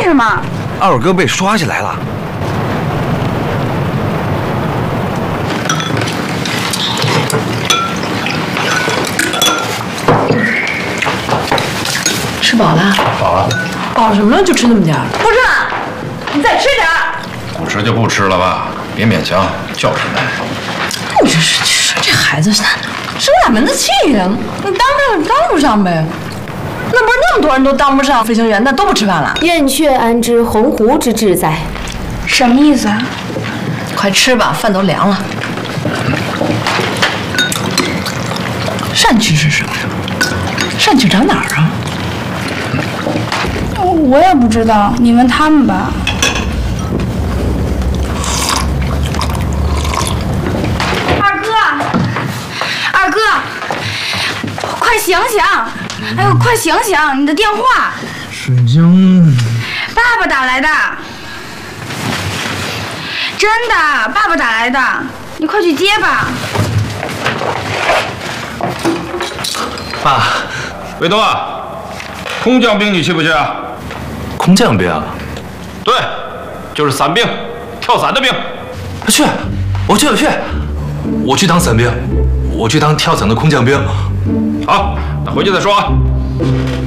什么？ 二哥被刷起来了。 吃饱了？ 饱了。 饱什么了？就吃那么点儿？ 不吃了，你再吃点儿。 不吃就不吃了吧，别勉强，叫什么呀？ 你这孩子生哪门子气呀？你当上当不上呗？那不是那么多人都当不上飞行员，那都不吃饭了？ 燕雀安知鸿鹄之志在？ 什么意思啊？ 快吃吧，饭都凉了。善气是什么呀？善气长哪儿啊？ 我也不知道，你问他们吧。二哥，快醒醒！哎呦，快醒醒！你的电话。 水晶。 爸爸打来的。真的，爸爸打来的，你快去接吧。 爸， 卫东啊，空降兵你去不去啊？ 空降兵？ 对，就是伞兵，跳伞的兵。 去，我去，我去当伞兵，我去当跳伞的空降兵。 好，那回去再说啊。